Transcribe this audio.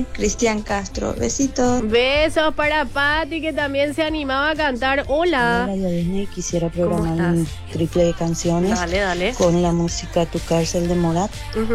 Cristian Castro. Besitos. Besos para Patti, que también se animaba a cantar. Hola. Hola, yo Disney quisiera ¿Cómo programar un estás? triple de canciones Dale, dale. con la música Tu Cárcel de Morat.